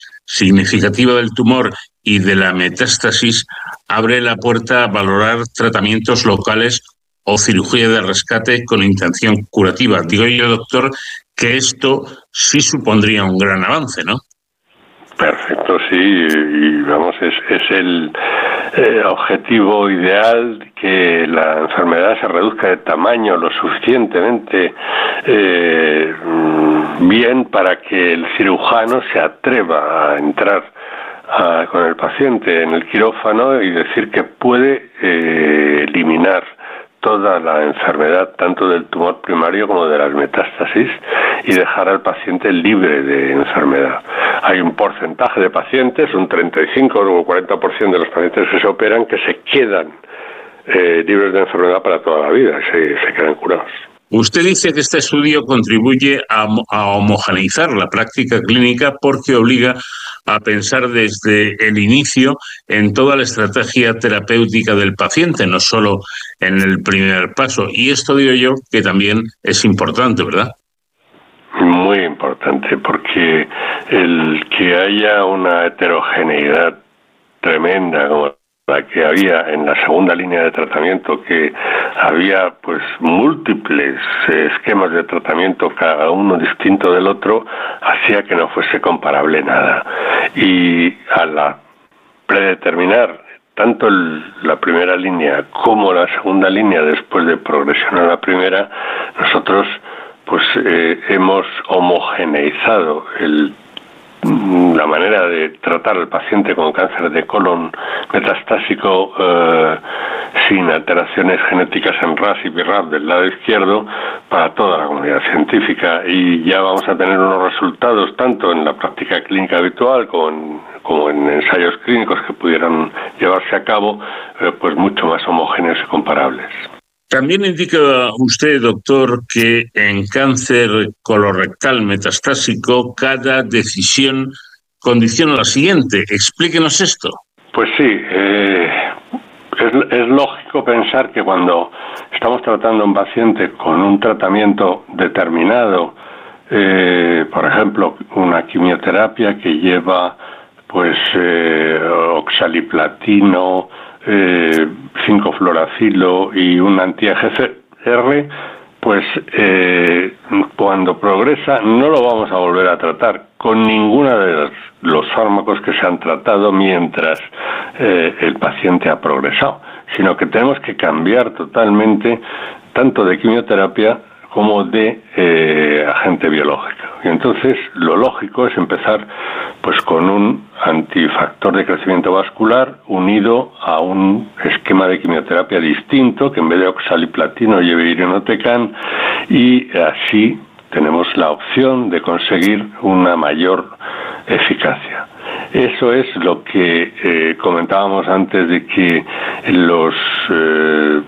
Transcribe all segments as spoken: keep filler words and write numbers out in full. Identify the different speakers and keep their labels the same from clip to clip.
Speaker 1: significativa del tumor y de la metástasis abre la puerta a valorar tratamientos locales o cirugía de rescate con intención curativa. Digo yo, doctor, que esto sí supondría un gran avance, ¿no?
Speaker 2: Perfecto, sí, y vamos, es, es el eh, objetivo ideal, que la enfermedad se reduzca de tamaño lo suficientemente eh, bien para que el cirujano se atreva a entrar a, con el paciente en el quirófano y decir que puede eh, eliminar toda la enfermedad, tanto del tumor primario como de las metástasis, y dejar al paciente libre de enfermedad. Hay un porcentaje de pacientes, un treinta y cinco o cuarenta por ciento de los pacientes que se operan, que se quedan eh, libres de enfermedad para toda la vida, y se, se quedan curados.
Speaker 1: Usted dice que este estudio contribuye a, a homogeneizar la práctica clínica porque obliga a pensar desde el inicio en toda la estrategia terapéutica del paciente, no solo en el primer paso. Y esto digo yo que también es importante, ¿verdad?
Speaker 2: Muy importante, porque el que haya una heterogeneidad tremenda como la que había en la segunda línea de tratamiento, que había pues múltiples eh, esquemas de tratamiento, cada uno distinto del otro, hacía que no fuese comparable nada. Y a la predeterminar tanto el, la primera línea como la segunda línea después de progresión a la primera, nosotros pues eh, hemos homogeneizado el la manera de tratar al paciente con cáncer de colon metastásico eh, sin alteraciones genéticas en R A S y B R A F del lado izquierdo para toda la comunidad científica, y ya vamos a tener unos resultados tanto en la práctica clínica habitual como en, como en ensayos clínicos que pudieran llevarse a cabo eh, pues mucho más homogéneos y comparables.
Speaker 1: También indica usted, doctor, que en cáncer colorectal metastásico cada decisión condiciona la siguiente. Explíquenos esto.
Speaker 2: Pues sí, eh, es, es lógico pensar que cuando estamos tratando a un paciente con un tratamiento determinado, eh, por ejemplo, una quimioterapia que lleva pues eh, oxaliplatino, Eh, cinco fluoracilo y un anti-E G F R, pues eh, cuando progresa no lo vamos a volver a tratar con ninguno de los, los fármacos que se han tratado mientras eh, el paciente ha progresado, sino que tenemos que cambiar totalmente tanto de quimioterapia como de eh, agente biológico. Y entonces lo lógico es empezar pues con un antifactor de crecimiento vascular unido a un esquema de quimioterapia distinto, que en vez de oxaliplatino lleve irinotecan, y así tenemos la opción de conseguir una mayor eficacia. Eso es lo que eh, comentábamos antes, de que los eh,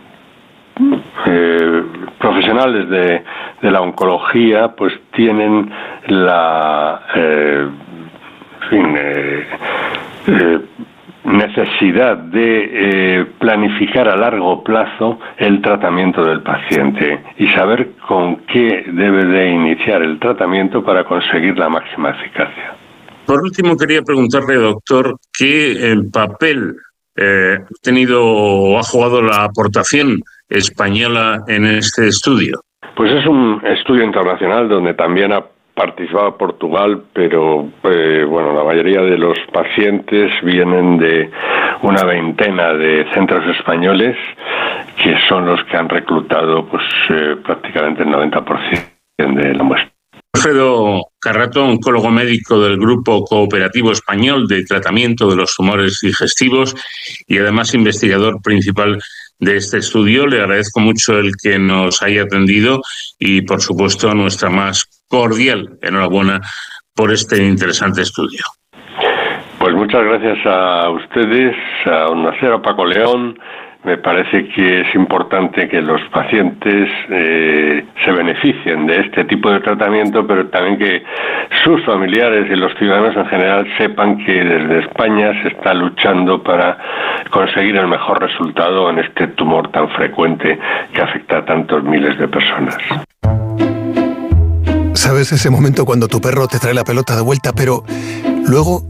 Speaker 2: Eh, profesionales de, de la oncología pues tienen la eh, en fin, eh, eh, necesidad de eh, planificar a largo plazo el tratamiento del paciente y saber con qué debe de iniciar el tratamiento para conseguir la máxima eficacia.
Speaker 1: Por último, quería preguntarle, doctor, ¿qué el papel eh, ha tenido o ha jugado la aportación española en este estudio?
Speaker 2: Pues es un estudio internacional donde también ha participado Portugal, pero eh, bueno, la mayoría de los pacientes vienen de una veintena de centros españoles, que son los que han reclutado pues eh, prácticamente el noventa por ciento de la muestra.
Speaker 1: Alfredo Carrato, oncólogo médico del Grupo Cooperativo Español de Tratamiento de los Tumores Digestivos y además investigador principal de este estudio. Le agradezco mucho el que nos haya atendido y, por supuesto, nuestra más cordial enhorabuena por este interesante estudio.
Speaker 2: Pues muchas gracias a ustedes, a Onda Cero, a Paco León. Me parece que es importante que los pacientes eh, se beneficien de este tipo de tratamiento, pero también que sus familiares y los ciudadanos en general sepan que desde España se está luchando para conseguir el mejor resultado en este tumor tan frecuente que afecta a tantos miles de personas.
Speaker 3: ¿Sabes ese momento cuando tu perro te trae la pelota de vuelta, pero luego